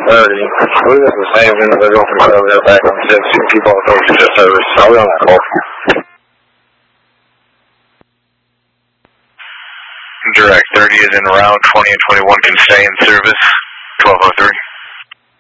30. I believe that's the same individual from Coverdale back on 6. You can keep all those to service. I'll be on that call. Direct 30 is in route, 20 and 21 can stay in service, 1203.